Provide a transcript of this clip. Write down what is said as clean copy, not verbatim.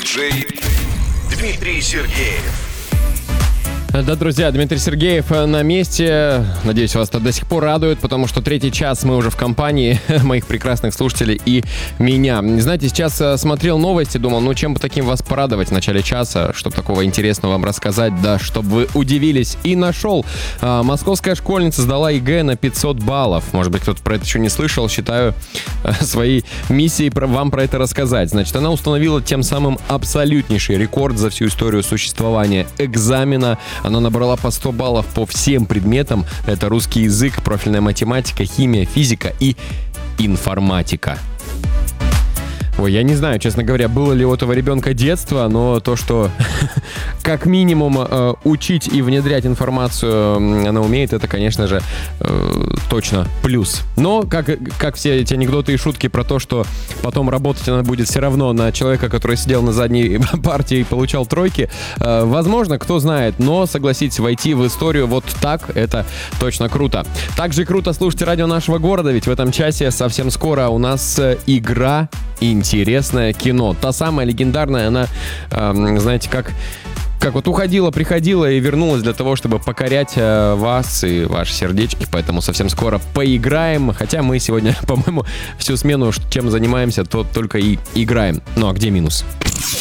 Диджей Дмитрий Сергеев. Да, друзья, Дмитрий Сергеев на месте. Надеюсь, вас это до сих пор радует, потому что третий час мы уже в компании моих прекрасных слушателей и меня. Знаете, сейчас смотрел новости, думал, чем бы таким вас порадовать в начале часа, чтобы такого интересного вам рассказать, да, чтобы вы удивились. И нашел. Московская школьница сдала ЕГЭ на 500 баллов. Может быть, кто-то про это еще не слышал. Считаю своей миссией вам про это рассказать. Значит, она установила тем самым абсолютнейший рекорд за всю историю существования экзамена. Она набрала по 100 баллов по всем предметам. Это русский язык, профильная математика, химия, физика и информатика. Ой, я не знаю, честно говоря, было ли у этого ребенка детство, но то, что как минимум учить и внедрять информацию она умеет, это, конечно же, точно плюс. Но, как все эти анекдоты и шутки про то, что потом работать она будет все равно на человека, который сидел на задней партии и получал тройки, возможно, кто знает, но, согласитесь, войти в историю вот так, это точно круто. Также круто слушать радио нашего города, ведь в этом часе совсем скоро у нас игра «Интересное кино». Та самая легендарная, она, знаете, как вот уходила, приходила и вернулась для того, чтобы покорять вас и ваши сердечки. Поэтому совсем скоро поиграем. Хотя мы сегодня, по-моему, всю смену, чем занимаемся, то только и играем. Ну а где минус?